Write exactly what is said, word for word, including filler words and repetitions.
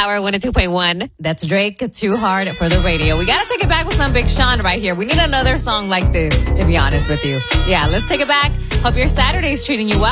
Power one oh two point one. That's Drake, Too Hard for the Radio. We got to take it back with some Big Sean right here. We need another song like this, to be honest with you. Yeah, let's take it back. Hope your Saturday's treating you well.